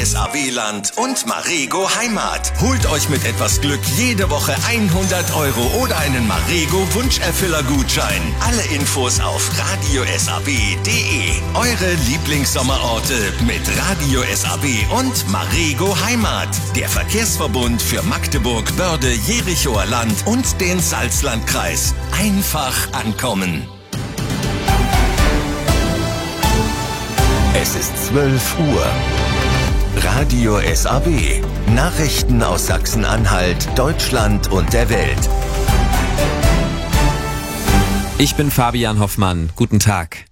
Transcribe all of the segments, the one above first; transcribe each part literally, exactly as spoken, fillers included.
S A W-Land und Marego Heimat. Holt euch mit etwas Glück jede Woche hundert Euro oder einen Marego Wunscherfüller-Gutschein. Alle Infos auf radio s a w punkt d e. Eure Lieblingssommerorte mit Radio S A W und Marego Heimat. Der Verkehrsverbund für Magdeburg, Börde, Jerichoer Land und den Salzlandkreis. Einfach ankommen. Es ist zwölf Uhr. Radio S A W. Nachrichten aus Sachsen-Anhalt, Deutschland und der Welt. Ich bin Fabian Hoffmann. Guten Tag.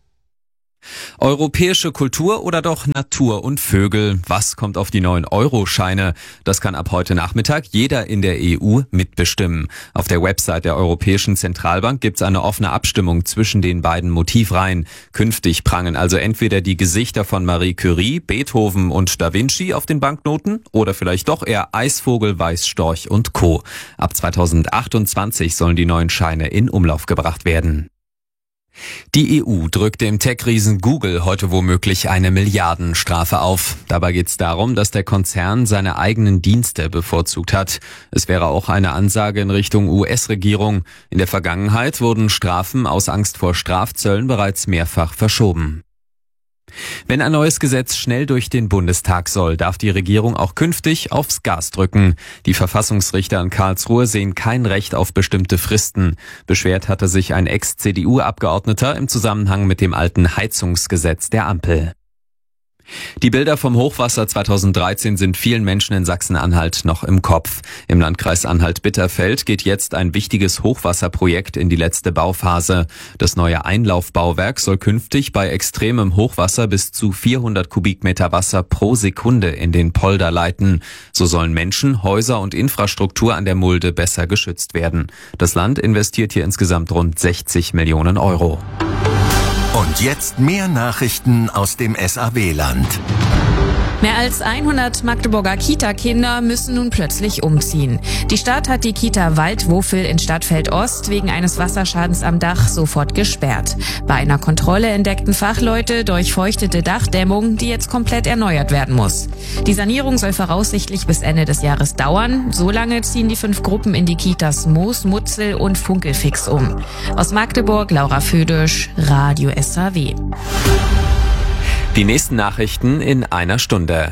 Europäische Kultur oder doch Natur und Vögel? Was kommt auf die neuen Euro-Scheine? Das kann ab heute Nachmittag jeder in der E U mitbestimmen. Auf der Website der Europäischen Zentralbank gibt's eine offene Abstimmung zwischen den beiden Motivreihen. Künftig prangen also entweder die Gesichter von Marie Curie, Beethoven und Da Vinci auf den Banknoten oder vielleicht doch eher Eisvogel, Weißstorch und Co. Ab zweitausendachtundzwanzig sollen die neuen Scheine in Umlauf gebracht werden. Die E U drückt dem Tech-Riesen Google heute womöglich eine Milliardenstrafe auf. Dabei geht es darum, dass der Konzern seine eigenen Dienste bevorzugt hat. Es wäre auch eine Ansage in Richtung U S-Regierung. In der Vergangenheit wurden Strafen aus Angst vor Strafzöllen bereits mehrfach verschoben. Wenn ein neues Gesetz schnell durch den Bundestag soll, darf die Regierung auch künftig aufs Gas drücken. Die Verfassungsrichter in Karlsruhe sehen kein Recht auf bestimmte Fristen. Beschwert hatte sich ein Ex-C D U-Abgeordneter im Zusammenhang mit dem alten Heizungsgesetz der Ampel. Die Bilder vom Hochwasser zweitausenddreizehn sind vielen Menschen in Sachsen-Anhalt noch im Kopf. Im Landkreis Anhalt-Bitterfeld geht jetzt ein wichtiges Hochwasserprojekt in die letzte Bauphase. Das neue Einlaufbauwerk soll künftig bei extremem Hochwasser bis zu vierhundert Kubikmeter Wasser pro Sekunde in den Polder leiten. So sollen Menschen, Häuser und Infrastruktur an der Mulde besser geschützt werden. Das Land investiert hier insgesamt rund sechzig Millionen Euro. Und jetzt mehr Nachrichten aus dem S A W-Land. Mehr als hundert Magdeburger Kita-Kinder müssen nun plötzlich umziehen. Die Stadt hat die Kita Waldwofel in Stadtfeld Ost wegen eines Wasserschadens am Dach sofort gesperrt. Bei einer Kontrolle entdeckten Fachleute durchfeuchtete Dachdämmung, die jetzt komplett erneuert werden muss. Die Sanierung soll voraussichtlich bis Ende des Jahres dauern. So lange ziehen die fünf Gruppen in die Kitas Moos, Mutzel und Funkelfix um. Aus Magdeburg, Laura Födisch, Radio S A W. Die nächsten Nachrichten in einer Stunde.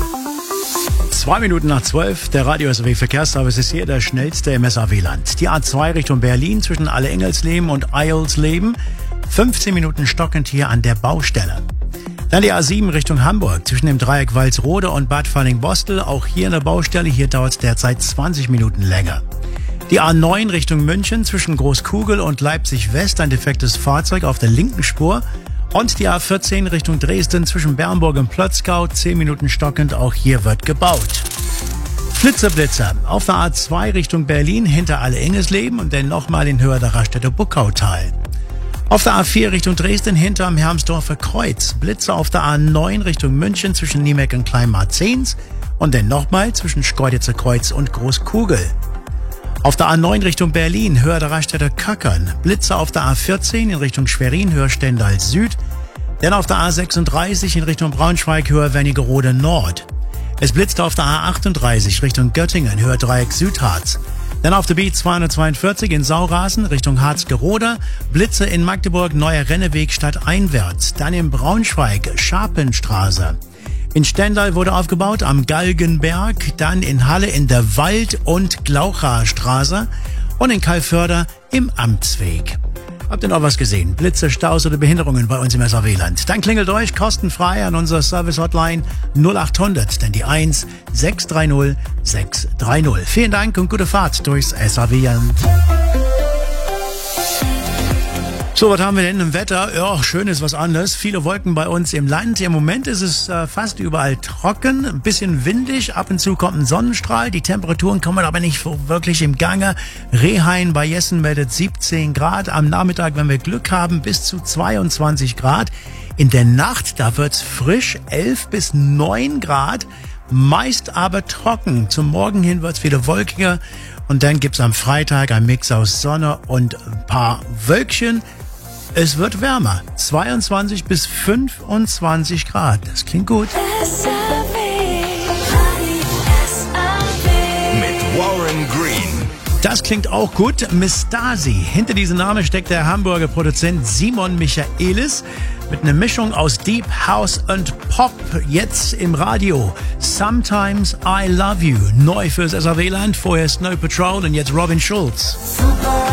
Zwei Minuten nach zwölf, der Radio S A W Verkehrsservice ist hier der schnellste im S A W-Land. Die A zwei Richtung Berlin zwischen Alle-Engelsleben und Eilsleben. fünfzehn Minuten stockend hier an der Baustelle. Dann die A sieben Richtung Hamburg zwischen dem Dreieck Walsrode und Bad Falling-Bostel. Auch hier an der Baustelle, hier dauert es derzeit zwanzig Minuten länger. Die A neun Richtung München zwischen Großkugel und Leipzig-West, ein defektes Fahrzeug auf der linken Spur. Und die A vierzehn Richtung Dresden zwischen Bernburg und Plötzgau, zehn Minuten stockend, auch hier wird gebaut. Flitzer-Blitzer auf der A zwei Richtung Berlin hinter Alle-Engelsleben und dann nochmal in Höhe der Raststätte Buckautal. Auf der A vier Richtung Dresden hinterm Hermsdorfer Kreuz, Blitzer auf der A neun Richtung München zwischen Niemeck und Kleinmarzens und dann nochmal zwischen Schkeuditzer Kreuz und Großkugel. Auf der A neun Richtung Berlin, Höhe der Raststätte Köckern, Blitzer auf der A vierzehn in Richtung Schwerin, Höhe Stendal Süd, dann auf der A sechsunddreißig in Richtung Braunschweig, Höhe Wernigerode Nord. Es blitzt auf der A achtunddreißig Richtung Göttingen, Höhe Dreieck Südharz. Dann auf der B zweihundertzweiundvierzig in Saurasen Richtung Harzgerode, Blitze in Magdeburg, Neuer Renneweg stadteinwärts. Dann in Braunschweig, Scharpenstraße. In Stendal wurde aufgebaut am Galgenberg, dann in Halle in der Wald- und Glauchastraße und in Kalförder im Amtsweg. Habt ihr noch was gesehen? Blitze, Staus oder Behinderungen bei uns im S A W-Land? Dann klingelt euch kostenfrei an unserer Service-Hotline null achthundert, denn die eins sechs drei null sechs drei null. Vielen Dank und gute Fahrt durchs S A W-Land. So, was haben wir denn im Wetter? Ja, schön ist was anderes. Viele Wolken bei uns im Land. Im Moment ist es äh, fast überall trocken, ein bisschen windig. Ab und zu kommt ein Sonnenstrahl. Die Temperaturen kommen aber nicht wirklich im Gange. Rehain bei Jessen meldet siebzehn Grad. Am Nachmittag, wenn wir Glück haben, bis zu zweiundzwanzig Grad. In der Nacht, da wird's frisch, elf bis neun Grad. Meist aber trocken. Zum Morgen hin wird's wieder wolkiger. Und dann gibt's am Freitag ein Mix aus Sonne und ein paar Wölkchen. Es wird wärmer. zweiundzwanzig bis fünfundzwanzig Grad. Das klingt gut. Das klingt auch gut. Miss Stasi. Hinter diesem Namen steckt der Hamburger Produzent Simon Michaelis mit einer Mischung aus Deep House und Pop. Jetzt im Radio. Sometimes I Love You. Neu fürs S R W-Land. Vorher Snow Patrol und jetzt Robin Schulz. Super.